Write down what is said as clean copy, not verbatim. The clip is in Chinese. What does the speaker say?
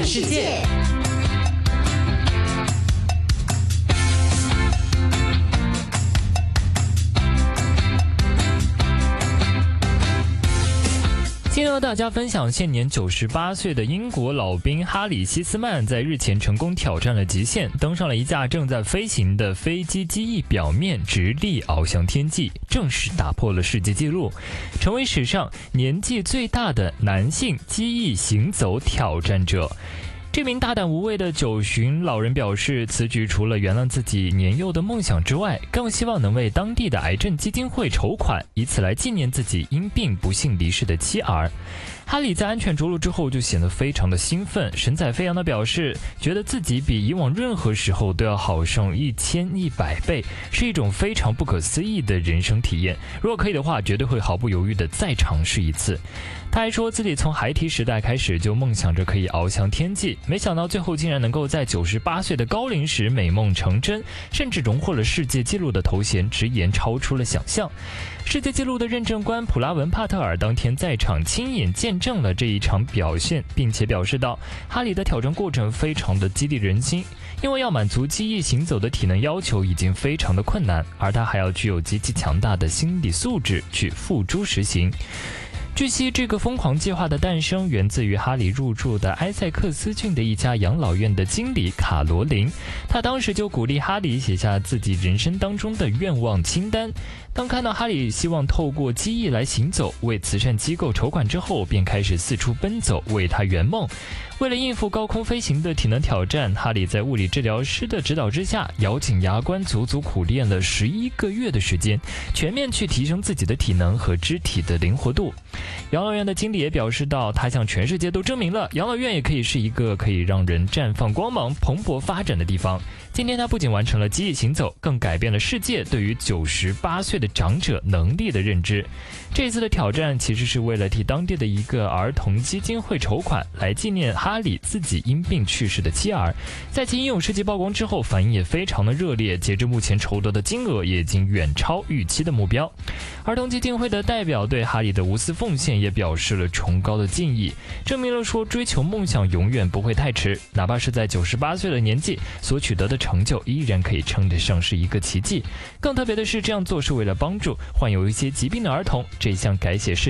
世界。今天和大家分享，现年98岁的英国老兵哈里·希斯曼在日前成功挑战了极限，登上了一架正在飞行的飞机机翼表面，直立翱翔天际，正式打破了世界纪录，成为史上年纪最大的男性机翼行走挑战者。这名大胆无畏的九旬老人表示，此举除了圆了自己年幼的梦想之外，更希望能为当地的癌症基金会筹款，以此来纪念自己因病不幸离世的妻儿。哈里在安全着陆之后就显得非常的兴奋，神采飞扬地表示，觉得自己比以往任何时候都要好上1100倍，是一种非常不可思议的人生体验。如果可以的话，绝对会毫不犹豫地再尝试一次。他还说自己从孩提时代开始就梦想着可以翱翔天际，没想到最后竟然能够在98岁的高龄时美梦成真，甚至荣获了世界纪录的头衔，直言超出了想象。世界纪录的认证官普拉文·帕特尔当天在场亲眼见证了这一场表现，并且表示到，哈里的挑战过程非常的激励人心，因为要满足机翼行走的体能要求已经非常的困难，而他还要具有极其强大的心理素质去付诸实行。据悉，这个疯狂计划的诞生源自于哈里入住的埃塞克斯郡的一家养老院的经理卡罗琳，他当时就鼓励哈里写下自己人生当中的愿望清单。当看到哈里希望透过机翼来行走，为慈善机构筹款之后，便开始四处奔走，为他圆梦。为了应付高空飞行的体能挑战，哈里在物理治疗师的指导之下，咬紧牙关，足足苦练了11个月的时间，全面去提升自己的体能和肢体的灵活度。养老院的经理也表示到，他向全世界都证明了，养老院也可以是一个可以让人绽放光芒、蓬勃发展的地方。今天他不仅完成了机翼行走，更改变了世界对于98岁的长者能力的认知。这次的挑战其实是为了替当地的一个儿童基金会筹款，来纪念哈里自己因病去世的妻儿。在其英勇事迹曝光之后，反应也非常的热烈，截至目前筹得的金额也已经远超预期的目标。儿童基金会的代表对哈里的无私奉献也表示了崇高的敬意，证明了说追求梦想永远不会太迟，哪怕是在98岁的年纪所取得的成就依然可以称得上是一个奇迹。更特别的是，这样做是为了帮助患有一些疾病的儿童，这项改写